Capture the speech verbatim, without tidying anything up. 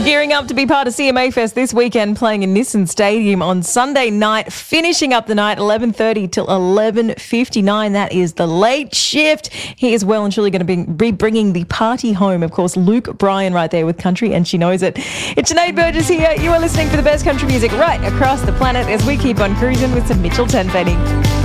Gearing up to be part of C M A Fest this weekend, playing in Nissan Stadium on Sunday night, finishing up the night eleven thirty till eleven fifty-nine. That is the late shift. He is well and truly going to be, be bringing the party home. Of course, Luke Bryan right there with country, and she knows it. It's Sinead Burgess here. You are listening for the best country music right across the planet as we keep on cruising with some Mitchell Tenpenny.